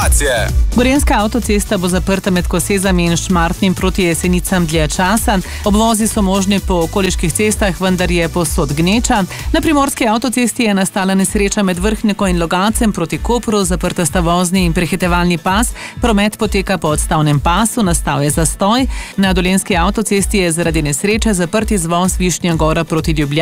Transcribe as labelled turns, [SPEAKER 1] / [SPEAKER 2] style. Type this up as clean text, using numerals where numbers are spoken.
[SPEAKER 1] informacije.
[SPEAKER 2] Gorenjska avtocesta bo zaprta med Kosezami in Šmartnim proti Jesenicam dlje časa. Obvozi so možni po okoliških cestah, vendar je povsod gneča. Na primorski avtocesti je nastala nesreča med Vrhniko in Logacem proti Kopru, zaprta sta vozni in prehitevalni pas. Promet poteka po odstavnem pasu, nastal je zastoj. Na dolenjski avtocesti je zaradi nesreče zaprt izvoz Višnja Gora proti Ljubljani.